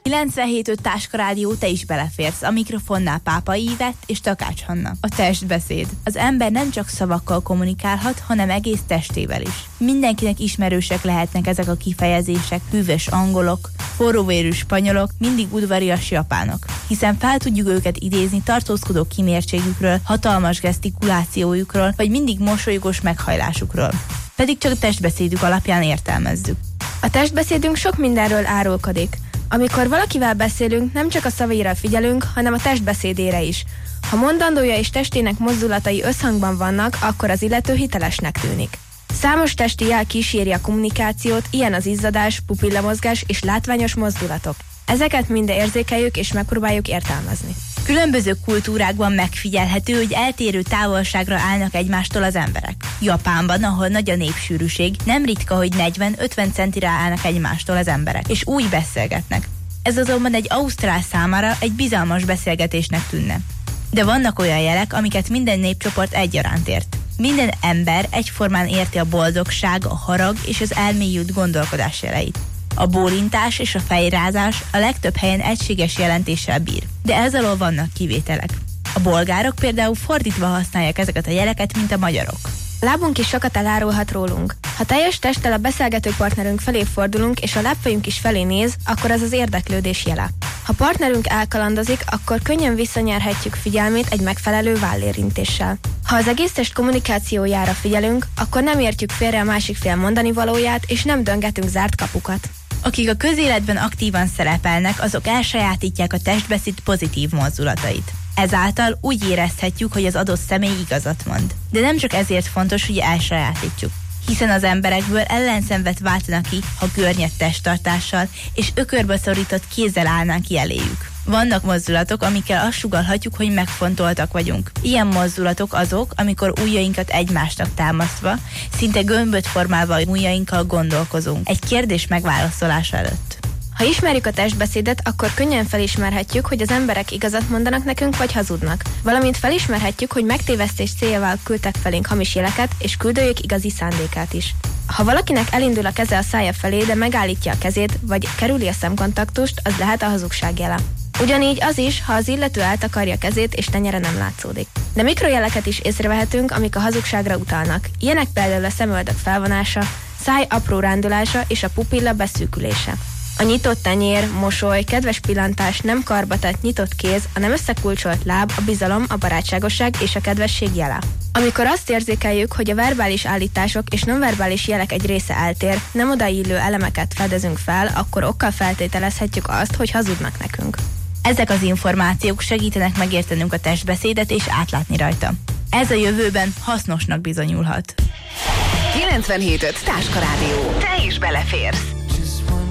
97.5 Táska Rádió, te is beleférsz. A mikrofonnál Pápai Ivett és Takács Hanna. A testbeszéd. Az ember nem csak szavakkal kommunikálhat, hanem egész testével is. Mindenkinek ismerősek lehetnek ezek a kifejezések, hűvös angolok, forróvérű spanyolok, mindig udvarias japánok. Hiszen fel tudjuk őket idézni tartózkodó kimértségükről, hatalmas gesztikulációjukról, vagy mindig mosolygós meghajlásukról. Pedig csak a testbeszédük alapján értelmezzük. A testbeszédünk sok mindenről árulkodik. Amikor valakivel beszélünk, nem csak a szavaira figyelünk, hanem a testbeszédére is. Ha mondandója és testének mozdulatai összhangban vannak, akkor az illető hitelesnek tűnik. Számos testi jel kíséri a kommunikációt, ilyen az izzadás, pupillamozgás és látványos mozdulatok. Ezeket mind érzékeljük és megpróbáljuk értelmezni. Különböző kultúrákban megfigyelhető, hogy eltérő távolságra állnak egymástól az emberek. Japánban, ahol nagy a népsűrűség, nem ritka, hogy 40-50 centire állnak egymástól az emberek, és úgy beszélgetnek. Ez azonban egy ausztrál számára egy bizalmas beszélgetésnek tűnne. De vannak olyan jelek, amiket minden népcsoport egyaránt ért. Minden ember egyformán érti a boldogság, a harag és az elmélyült gondolkodás jeleit. A bólintás és a fejrázás a legtöbb helyen egységes jelentéssel bír, de ez alól vannak kivételek. A bolgárok például fordítva használják ezeket a jeleket, mint a magyarok. Lábunk is sokat elárulhat rólunk. Ha teljes testtel a beszélgető partnerünk felé fordulunk, és a lábfejünk is felé néz, akkor az az érdeklődés jele. Ha partnerünk elkalandozik, akkor könnyen visszanyerhetjük figyelmét egy megfelelő vállérintéssel. Ha az egész test kommunikációjára figyelünk, akkor nem értjük félre a másik fél mondani valóját, és nem döngetünk zárt kapukat. Akik a közéletben aktívan szerepelnek, azok elsajátítják a testbeszéd pozitív mozdulatait. Ezáltal úgy érezhetjük, hogy az adott személy igazat mond. De nem csak ezért fontos, hogy elsajátítjuk, hiszen az emberekből ellenszenvet váltanak ki, ha görnyed testtartással és ökörbe szorított kézzel állnánk ki eléjük. Vannak mozdulatok, amikkel azt sugallhatjuk, hogy megfontoltak vagyunk. Ilyen mozdulatok azok, amikor ujjainkat egymásnak támasztva, szinte gömböt formálva ujjainkkal gondolkozunk egy kérdés megválaszolása előtt. Ha ismerjük a testbeszédet, akkor könnyen felismerhetjük, hogy az emberek igazat mondanak nekünk, vagy hazudnak. Valamint felismerhetjük, hogy megtévesztés céljával küldtek felénk hamis jeleket, és küldőjük igazi szándékát is. Ha valakinek elindul a keze a szája felé, de megállítja a kezét, vagy kerüli a szemkontaktust, az lehet a hazugság jele. Ugyanígy az is, ha az illető eltakarja a kezét, és tenyere nem látszódik. De mikrojeleket is észrevehetünk, amik a hazugságra utalnak. Ilyenek például a szemöldök felvonása, száj apró rándulása és a pupilla beszűkülése. A nyitott tenyér, mosoly, kedves pillantás, nem karbatett, nyitott kéz, a nem összekulcsolt láb, a bizalom, a barátságosság és a kedvesség jele. Amikor azt érzékeljük, hogy a verbális állítások és nonverbális jelek egy része eltér, nem odaillő elemeket fedezünk fel, akkor okkal feltételezhetjük azt, hogy hazudnak nekünk. Ezek az információk segítenek megértenünk a testbeszédet és átlátni rajta. Ez a jövőben hasznosnak bizonyulhat. 97.5 Táska Rádió. Te is beleférsz.